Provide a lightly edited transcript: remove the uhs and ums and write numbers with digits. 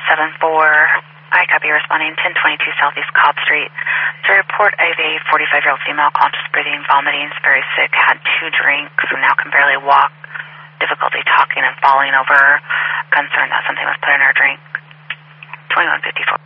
I copy, responding 1022 Southeast Cobb Street. It's a report of a 45-year-old female, conscious breathing, vomiting, is very sick, had 2 drinks, and now can barely walk, difficulty talking and falling over, concerned that something was put in her drink. 2154.